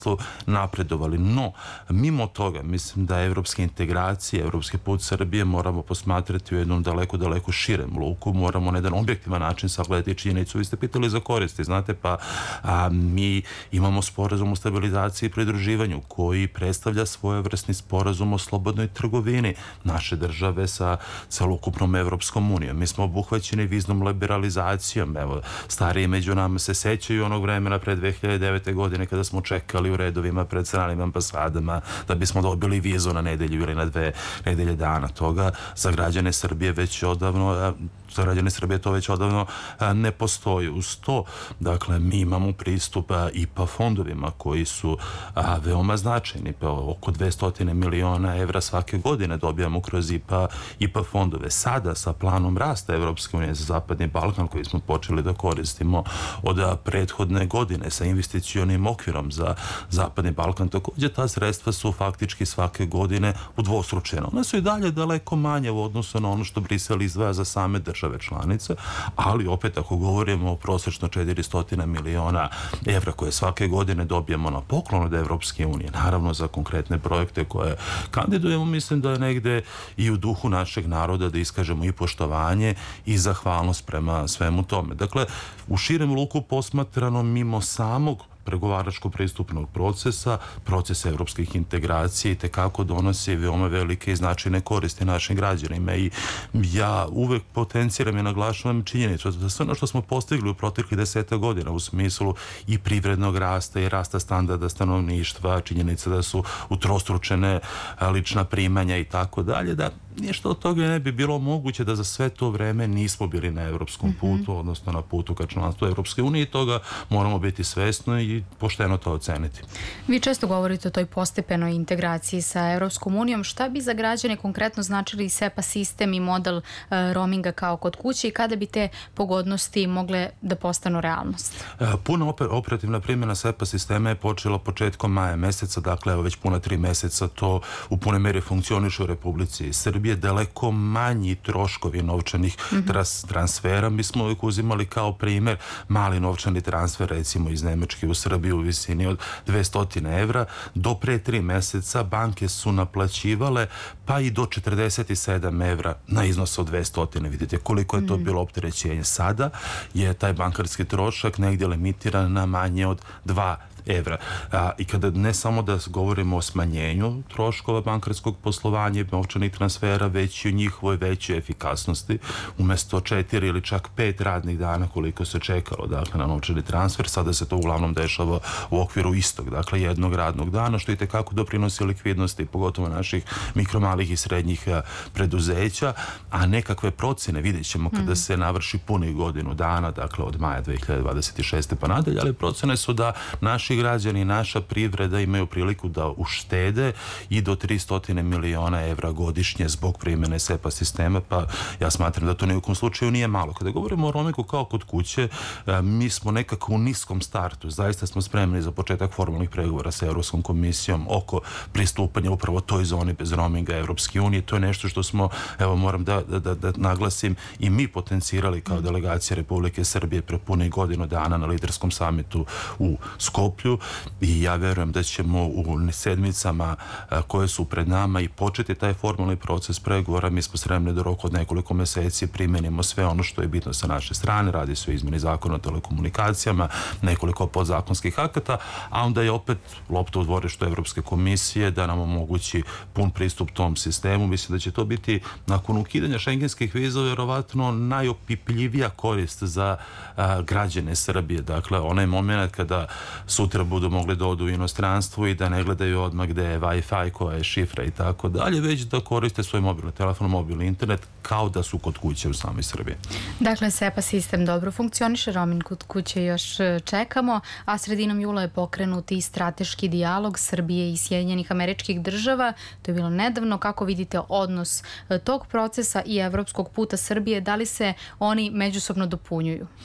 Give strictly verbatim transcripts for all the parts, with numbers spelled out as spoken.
napredovali. No, mimo toga, mislim da evropske integracije, evropski put Srbije moramo posmatrati u jednom daleko, daleko širem luku. Moramo na jedan objektivan način sagledati činjenicu. Vi ste pitali za koristi, znate, pa a, mi imamo sporazum o stabilizaciji i pridruživanju koji predstavlja svojevrsni sporazum o slobodnoj trgovini naše države sa celokupnom Evropskom unijom. Mi smo obuhvaćeni viznom liberalizacijom. Evo, stariji među nama se sećaju onog vremena pre dve hiljade devete. godine kada smo čekali u redovima pred stranim ambasadama da bismo dobili vizu na nedelju ili na dve nedelje dana. Toga za građane Srbije već odavno za građane Srbije to već odavno ne postoji. Uz to, dakle, mi imamo pristup I P A fondovima koji su veoma značajni. Pa oko dvesta miliona evra svake godine dobijamo kroz I P A, I P A fondove. Sada sa planom rasta Evropske unije za Zapadni Balkan koji smo počeli da koristimo od prethodne godine sa investicionim okvirom za Zapadni Balkan, takođe ta sredstva su faktički svake godine udvostručena. Ona su i dalje daleko manje u odnosu na ono što Brisel izdvaja za same države članice, ali opet ako govorimo o prosečno četiristo miliona evra koje svake godine dobijemo na poklon od Evropske unije, naravno za konkretne projekte koje kandidujemo, mislim da je negde i u duhu našeg naroda da iskažemo i poštovanje i zahvalnost prema svemu tome. Dakle, u širem luku posmatrano mimo samog pregovaračko-pristupnog procesa, proces evropskih integracija i tekako donosi veoma velike i značajne koristi našim građanima i ja uvek potenciram i naglašavam činjenicu da sve ono što smo postigli u proteklih deseta godina u smislu i privrednog rasta i rasta standarda stanovništva, činjenica da su utrostručene lična primanja i tako dalje, da ništa od toga ne bi bilo moguće da za sve to vreme nismo bili na evropskom putu, odnosno na putu ka članstvu Evropske unije i toga moramo biti svesni i pošteno to oceniti. Vi često govorite o toj postepenoj integraciji sa Evropskom unijom. Šta bi za građane konkretno značili S E P A sistem i model roaminga kao kod kuće i kada bi te pogodnosti mogle da postanu realnost? Puna operativna primjena S E P A sistema je počela početkom maja meseca, dakle evo već puna tri meseca to u pune meri funkcioniše u Republici Srbije. Daleko manji troškovi novčanih transfera. Mi smo uvijek uzimali kao primer mali novčani transfer recimo iz Nemačke u Srbiju u visini od dvesta evra. Do pre tri meseca banke su naplaćivale pa i do četrdeset sedam evra na iznos od dvesta. Vidite koliko je to bilo opterećenje. Sada je taj bankarski trošak negdje limitiran na manje od dva evra. I kada ne samo da govorimo o smanjenju troškova bankarskog poslovanja i novčanih transfera, već i o njihovoj većoj efikasnosti, umesto četiri ili čak pet radnih dana koliko se čekalo dakle na novčani transfer, sada se to uglavnom dešava u okviru istog, dakle jednog radnog dana, što i tekako doprinosi likvidnosti, pogotovo naših mikro, malih i srednjih preduzeća, a nekakve procene vidjet ćemo kada se navrši punih godinu dana, dakle od maja dve hiljade dvadeset šeste pa nadalje, ali procene su da naši građani i naša privreda imaju priliku da uštede i do tristo miliona evra godišnje zbog primjene S E P A sistema, pa ja smatram da to ni u kom slučaju nije malo. Kada govorimo o roamingu kao kod kuće, mi smo nekako u niskom startu. Zaista smo spremni za početak formalnih pregovora sa Evropskom komisijom oko pristupanja upravo toj zoni bez roaminga Evropske unije. To je nešto što smo, evo moram da, da, da naglasim, i mi potencirali kao delegacija Republike Srbije pre punih godinu dana na liderskom samitu u Skoplju i ja verujem da ćemo u sedmicama koje su pred nama i početi taj formalni proces pregovora. Mi smo spremni da roku od nekoliko meseci primenimo sve ono što je bitno sa naše strane. Radi se o izmeni zakona o telekomunikacijama, nekoliko podzakonskih akata, a onda je opet lopta u dvorištu Evropske komisije da nam omogući pun pristup tom sistemu. Mislim da će to biti nakon ukidanja šengenskih viza verovatno najopipljivija korist za a, građane Srbije. Dakle, onaj moment kada sutra budu mogli da odu u inostranstvo i da ne gledaju odmah gde je Wi-Fi, koja je šifra i tako dalje, već da koriste svoj mobilni telefon, mobilni internet kao da su kod kuće u samoj Srbiji. Dakle, S E P A sistem dobro funkcioniše, roaming kod kuće još čekamo, a sredinom jula je pokrenut i strateški dijalog Srbije i Sjedinjenih Američkih Država. To je bilo nedavno. Kako vidite odnos tog procesa i evropskog puta Srbije? Da li se oni međusobno dopunjuju?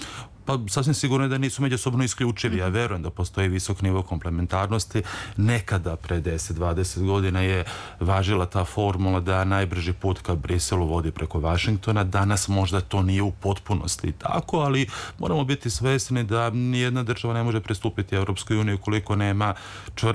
Pa sasvim sigurno je da nisu međusobno isključivi. Ja verujem da postoji visok nivo komplementarnosti. Nekada pre deset dvadeset godina je važila ta formula da najbrži put ka Briselu vodi preko Vašingtona. Danas možda to nije u potpunosti tako, ali moramo biti svesni da nijedna država ne može pristupiti Evropskoj uniji ukoliko nema čvrste